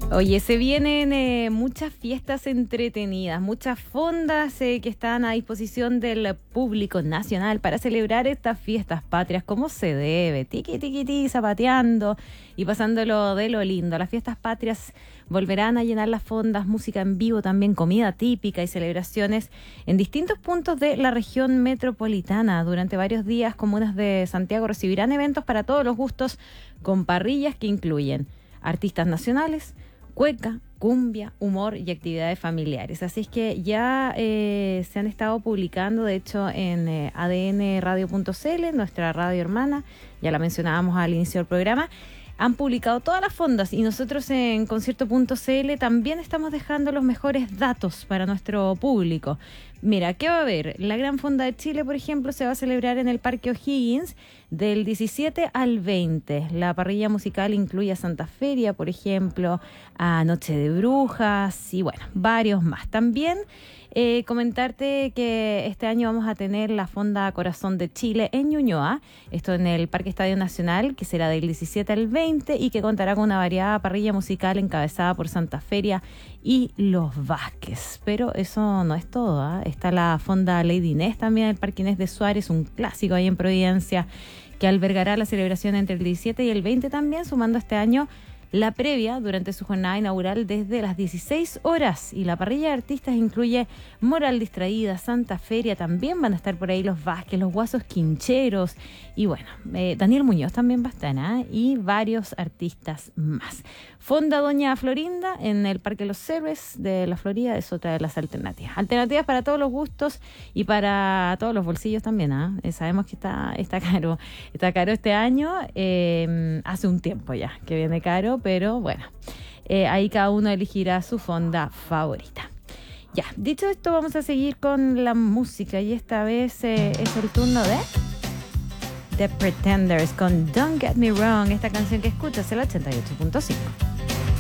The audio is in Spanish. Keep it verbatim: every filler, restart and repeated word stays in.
Oye, se vienen eh, muchas fiestas entretenidas, muchas fondas eh, que están a disposición del público nacional para celebrar estas fiestas patrias como se debe, tiqui tiqui tiqui, zapateando y pasándolo de lo lindo. Las fiestas patrias volverán a llenar las fondas, música en vivo, también comida típica y celebraciones en distintos puntos de la región metropolitana. Durante varios días, comunas de Santiago recibirán eventos para todos los gustos con parrillas que incluyen artistas nacionales, cueca, cumbia, humor y actividades familiares. Así es que ya eh, se han estado publicando, de hecho, en eh, A D N radio punto c l, nuestra radio hermana, ya la mencionábamos al inicio del programa. Han publicado todas las fondas y nosotros en concierto punto c l también estamos dejando los mejores datos para nuestro público. Mira, ¿qué va a haber? La Gran Fonda de Chile, por ejemplo, se va a celebrar en el Parque O'Higgins del diecisiete al veinte. La parrilla musical incluye a Santa Feria, por ejemplo, a Noche de Brujas y bueno, varios más. También eh, comentarte que este año vamos a tener la Fonda Corazón de Chile en Ñuñoa, esto en el Parque Estadio Nacional, que será del diecisiete al veinte y que contará con una variada parrilla musical encabezada por Santa Feria y Los Vázquez. Pero eso no es todo, ¿eh? Está la Fonda Lady Inés también en el Parque Inés de Suárez, un clásico ahí en Providencia, que albergará la celebración entre el diecisiete y el veinte también, sumando este año la previa durante su jornada inaugural desde las dieciséis horas. Y la parrilla de artistas incluye Moral Distraída, Santa Feria, también van a estar por ahí Los Vázquez, Los Guasos Quincheros y bueno, eh, Daniel Muñoz también va a estar, ¿eh? Y varios artistas más. Fonda Doña Florinda en el Parque Los Héroes de la Florida es otra de las alternativas. Alternativas para todos los gustos y para todos los bolsillos también, ¿eh? Sabemos que está, está caro, está caro este año, eh, hace un tiempo ya que viene caro, pero bueno, eh, ahí cada uno elegirá su fonda favorita. Ya, dicho esto, vamos a seguir con la música y esta vez eh, es el turno de The Pretenders con Don't Get Me Wrong, esta canción que escuchas el ochenta y ocho punto cinco.